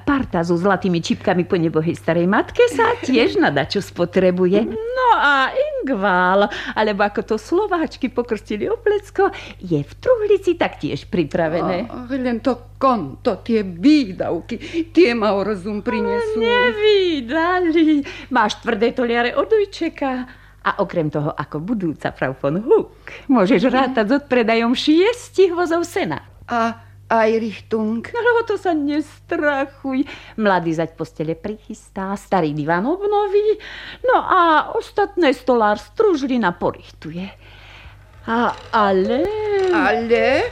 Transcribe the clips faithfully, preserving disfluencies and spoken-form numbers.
parta so zlatými čipkami po nebohej starej matke sa tiež na dačo spotrebuje. No a Ingvál, alebo ako to Slováčky pokrstili Oplecko, je v truhlici taktiež pripravené. Ach, len to konto, tie výdavky, tie ma o rozum prinesú. Nevydali. Máš tvrdé toliare od ujčeka. A okrem toho, ako budúca Frau von Huck, môžeš rátať s odpredajom šiestich vozov sena. A Einrichtung? No to sa nestrachuj. Mladý zať postele prichystá, starý diván obnoví, no a ostatné stolár Stružlina porichtuje. A ale... Ale?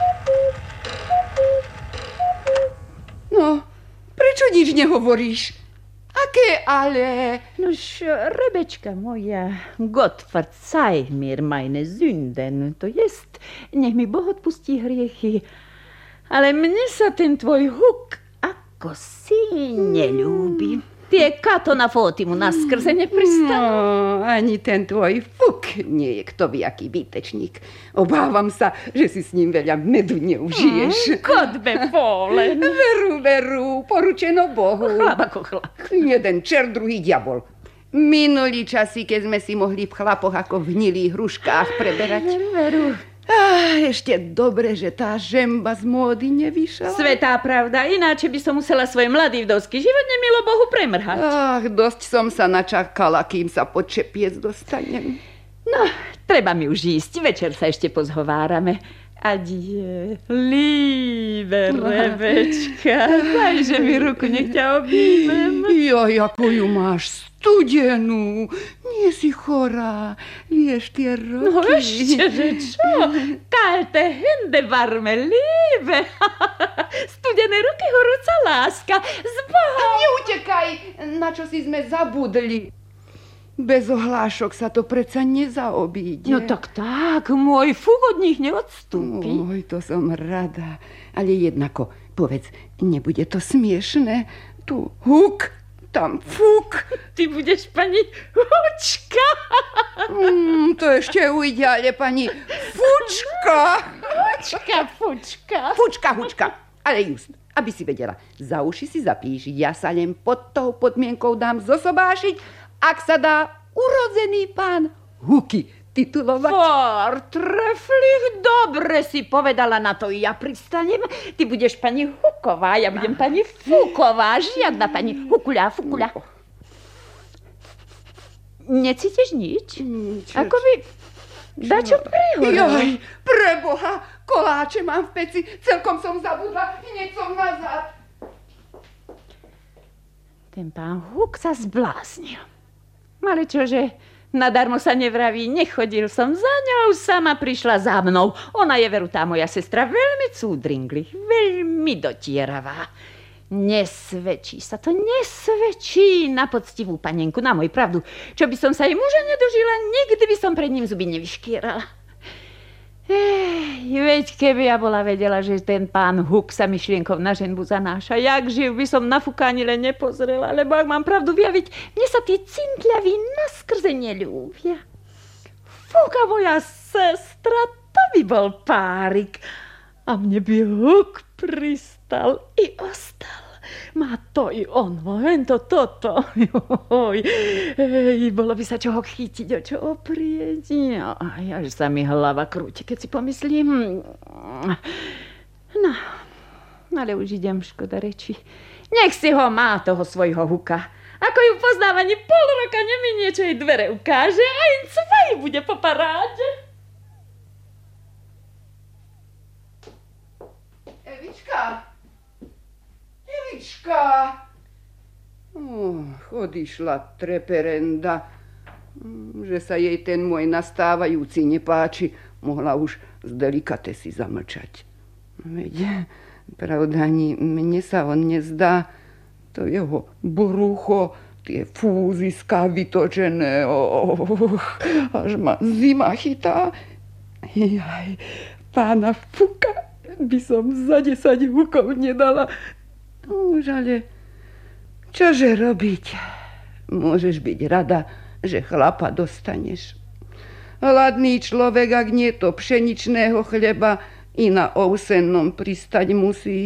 No, prečo nič nehovoríš? Aké ale? Nož, Rebečka moja, Gott verzeih mir meine Sünden, to jest, nech mi Boh odpustí hriechy, ale mne sa ten tvoj Huk ako si neľúbi. Tie kato na Fótimu naskrze nepristanú. No, ani ten tvoj Fuk nie je kto vie aký výtečník. Obávam sa, že si s ním veľa medu neužiješ. Mm, Kodbe polen. Veru, veru, poručeno Bohu. Chlap ako chlap. Jeden čer, druhý diabol. Minuli časy, keď sme si mohli v chlapoch ako v hnilých hruškách preberať. Veru. Ah, ešte dobre, že tá žemba z módy nevyšla. Svetá pravda, ináč by som musela svoj mladý vdovský život nemilo Bohu premrhať. Ach, dosť som sa načakala, kým sa pod čepiec dostanem. No, treba mi už ísť, večer sa ešte pozhovárame. Adie, líbe Rebečka, dajže mi ruku, nech ťa objímem. Joj, ako ju máš studenú, nie si chorá, vieš tie roky. No ešte, že čo? Kalte hände varme, líbe. Studené ruky, horúca láska, s Bohom. Neutekaj, na čo si sme zabudli. Bez ohlášok sa to predsa nezaobíde. No tak tak, môj Fuk od nich neodstúpi. Oj, to som rada. Ale jednako, povedz, nebude to smiešné? Tu Huk, tam Fuk. Ty budeš pani Hučka. Mm, to ešte ujde, ale pani Fučka. Hučka, Fučka. Fučka, Hučka. Ale just, aby si vedela, za uši si zapíš, ja sa len pod tou podmienkou dám zosobášiť, ak sa dá urodzený pán Huky titulovať. Vortreflich, dobre si povedala, na to ja pristanem. Ty budeš pani Huková, ja budem pani Fuková. Žiadna pani Hukuľa, Fukuľa. Necítiš nič? Nič. Ako by dačo prihorelo. Joj, preboha, koláče mám v peci, celkom som zabudla, hneď som nazad. Ten pán Huk sa zbláznil. Ale čože, nadarmo sa nevraví, nechodil som za ňou, sama prišla za mnou. Ona je, veru, tá moja sestra, veľmi cúdringli, veľmi dotieravá. Nesvedčí sa to, nesvedčí na poctivú panenku, na môj pravdu. Čo by som sa jej muža nedožila, nikdy by som pred ním zuby nevyškierala. Ej, veď keby ja bola vedela, že ten pán Huk sa myšlienkou na ženbu zanáša, jak živ by som na Fuka ani len nepozrela, lebo ak mám pravdu vyjaviť, mne sa tí cintľaví naskrze neľúbia. Fuka, moja sestra, to by bol párik. A mne by Huk pristal i ostal. Má to i ono, hento toto. Joj, ej, bolo by sa čoho chytiť, o čo oprieť. Aj, až sa mi hlava krúti, keď si pomyslím. No, ale už idem, škoda reči. Nech si ho má, toho svojho Huka. Ako ju poznáva, ani pol roka neminie, čo jej dvere ukáže, a in cvaj bude po paráde. Evička! Evička! Oh, odišla treperenda. Že sa jej ten môj nastávajúci nepáči, mohla už z delikatesy zamlčať. Veď, pravda, ani mne sa on nezdá. To jeho brucho, tie fúziská vytočené, oh, až ma zima chytá. Jaj, pána Fuka by som za desať hukov nedala. Už ale čože robiť? Môžeš byť rada, že chlapa dostaneš. Hladný človek, ak nie to pšeničného chleba, i na ovsennom pristať musí.